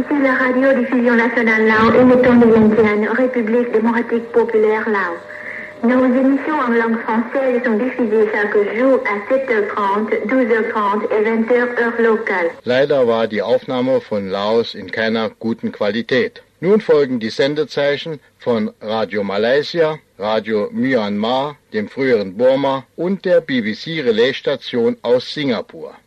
Ici la radiodiffusion nationale Lao, émettant de l'Indienne, République démocratique populaire Lao. Nos émissions en langue française sont diffusées chaque jour à 7h30, 12h30 et 20h heure locale. Leider war die Aufnahme von Laos in keiner guten Qualität. Nun folgen die Sendezeichen von Radio Malaysia, Radio Myanmar, dem früheren Burma und der BBC Relaisstation aus Singapur.